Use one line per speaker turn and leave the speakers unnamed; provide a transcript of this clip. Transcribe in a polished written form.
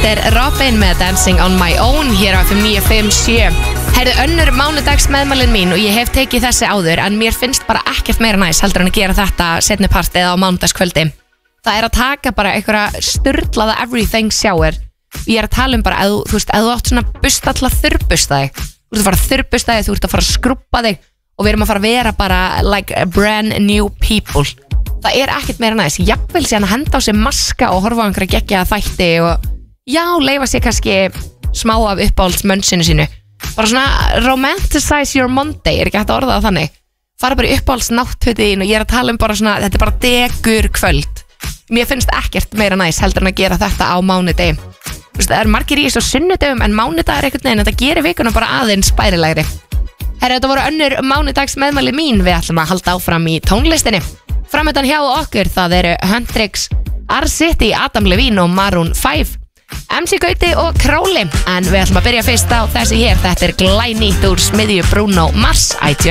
Þetta Robin með Dancing on my own hér á FM 957. Heyrðu, önnur mánudags meðmælin mín og ég hef tekið þessi áður en mér finnst bara ekkert meira næs heldur en að gera þetta seinni part eða á mánudagskvöldi. Það að taka bara einhverja sturlaða everything shower. Ég að tala bara, þú veist, ef þú átt svona busta til að þurrbusta þig. Þú ert að fara að þurrbusta þig, þú ert að fara að skrubba þig og við erum að fara að vera bara like brand new people. Það ekkert meira næs. Jafnvel síðan að henda á sig maska og horfa á einhverja geggjaða þætti og já, leyfa sér kannski smá af uppáhaldsmönsinu sínu. Bara svona romanticize your Monday, ekki hægt að orða það þannig. Fara bara í uppáhaldsnáttfötin og ég að tala bara svona, þetta bara degur kvöld. Mér finnst ekkert meira næs heldur en að gera þetta á mánudegi. Það margir í þessu sunnudöfum en mánudagur einhvern veginn, þetta gerir vikuna bara aðeins bærilegri. Þetta voru önnur mánudags meðmæli mín, við ætlum að halda áfram í tónlistinni. Framöndan hjá okkur, það eru Hendrix, R-City, Adam Levine og Maroon 5, MC Gauti og Králi. En við ætlum að byrja fyrst á þessi hér, þetta glænýtt úr smiðju Bruno Mars, iTunes.